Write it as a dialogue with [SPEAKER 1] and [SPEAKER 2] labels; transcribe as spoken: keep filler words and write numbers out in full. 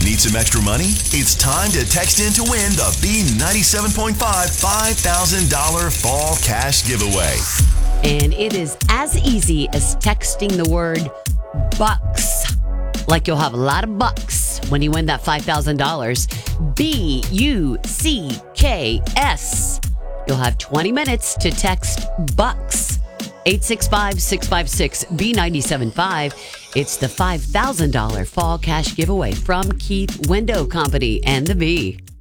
[SPEAKER 1] Need some extra money? It's time to text in to win the B ninety-seven point five five thousand dollars Fall Cash Giveaway.
[SPEAKER 2] And it is as easy as texting the word bucks. Like you'll have a lot of bucks when you win that five thousand dollars. B U C K S. You'll have twenty minutes to text bucks. eight six five, six five six, B nine seven five. It's the five thousand dollars Fall Cash Giveaway from Keith Window Company and the Bee.